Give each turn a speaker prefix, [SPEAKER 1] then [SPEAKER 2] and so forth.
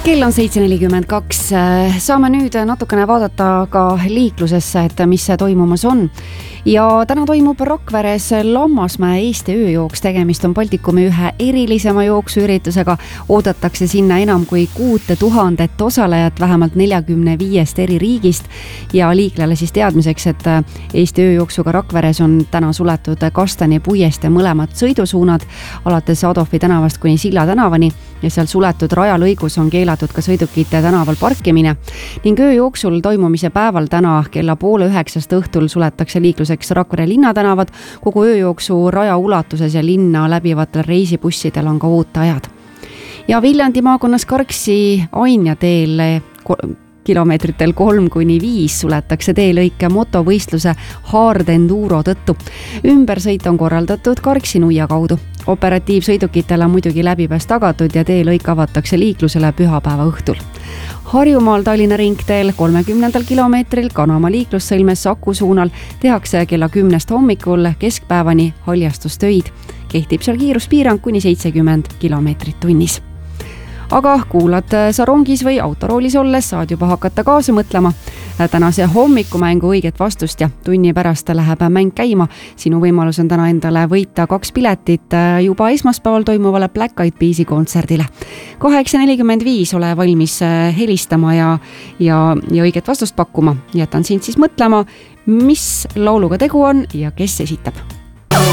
[SPEAKER 1] Kell on 7.42. Saame nüüd natukene vaadata ka liiklusesse, et mis toimumas on. Ja täna toimub Rakveres Lammasmäe Eesti ööjooks. Tegemist on Baltikumi ühe erilisema jooksuüritusega. Oodatakse sinna enam kui 6000 osalejat, vähemalt 45 eri riigist. Ja liiklejale siis teadmiseks, et Eesti ööjooksuga Rakveres on täna suletud Kastani puieste mõlemad sõidusuunad, alates Adolfi tänavast kuni Silla tänavani, ja seal suletud rajalõigus on keelatud ka sõidukite tänaval parkimine. Ning ööjooksul toimumise päeval täna kella 8:30 õhtul suletakse liikluseks Rakvere linnatänavad. Kogu ööjooksu raja ulatuses ja linna läbivatel reisibussidel on ka ooteajad. Ja Viljandi maakonnas Karksi Anja teel kilomeetritel 3-5 suletakse teelõike motovõistluse Hard Enduro tõttu. Ümbersõit on korraldatud Karksi nuia kaudu. Operatiivsõidukitele on muidugi läbipääs tagatud ja teelõik avatakse liiklusele pühapäeva õhtul. Harjumaal Tallinna ringteel 30. kilomeetril Kanamaa liiklussõlmes Saku suunal tehakse kella 10 hommikul keskpäevani haljastustöid. Kehtib seal kiiruspiirang kuni 70 kilomeetrit tunnis. Aga kuulad sa rongis või autoroolis olles, saad juba hakata kaasa mõtlema tänase hommikumängu õiget vastust ja tunni pärast läheb mäng käima. Sinu võimalus on täna endale võita 2 piletit juba esmaspäeval toimuvale Black Eyed Peasi kontserdile. 8.45 ole valmis helistama ja õiget vastust pakkuma. Jätan sind siis mõtlema, mis lauluga tegu on ja kes esitab.